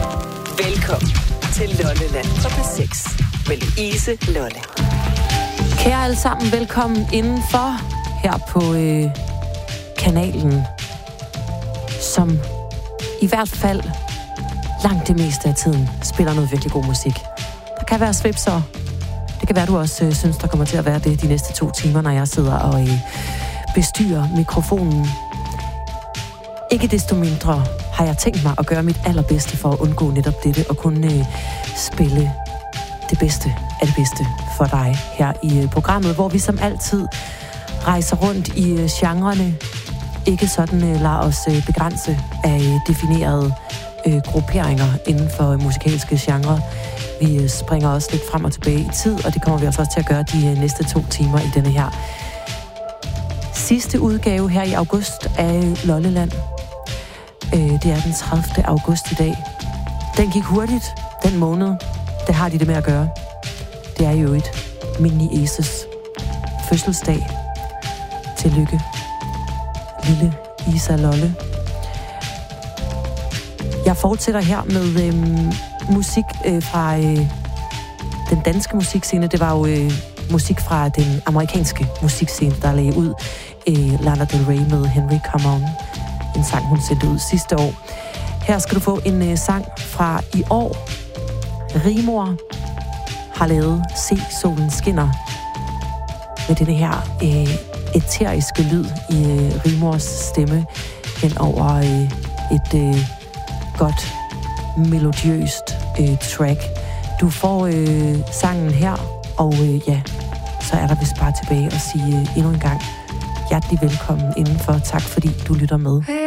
Velkommen til Lolleland på P6 med Louise Lolle. Kære alle sammen, velkommen indenfor her på kanalen, som i hvert fald langt det meste af tiden spiller noget virkelig god musik. Der kan være svipser. Det kan være, du også synes, der kommer til at være det de næste 2 timer, når jeg sidder og bestyrer mikrofonen. Ikke desto mindre har jeg tænkt mig at gøre mit allerbedste for at undgå netop dette og kunne spille det bedste af det bedste for dig her i programmet, hvor vi som altid rejser rundt i genrerne. Ikke sådan lader os begrænse af definerede grupperinger inden for musikalske genrer. Vi springer også lidt frem og tilbage i tid, og det kommer vi også til at gøre de næste 2 timer i denne her sidste udgave her i august af Lolleland. Det er den 30. august i dag. Den gik hurtigt, den måned. Det har de det med at gøre. Det er jo et Mini Eses fødselsdag. Tillykke, lille Isa Lolle. Jeg fortsætter her med musik fra den danske musikscene. Det var jo musik fra den amerikanske musikscene, der lagde ud Lana Del Rey med Henry Come On. En sang, hun sendte ud sidste år. Her skal du få en sang fra i år. Rimor har lavet Se solen skinner med denne her æteriske lyd i Rimors stemme hen over et godt melodiøst track. Du får sangen her, og ja, så er der vist bare tilbage at sige endnu en gang hjertelig velkommen indenfor. Tak fordi du lytter med.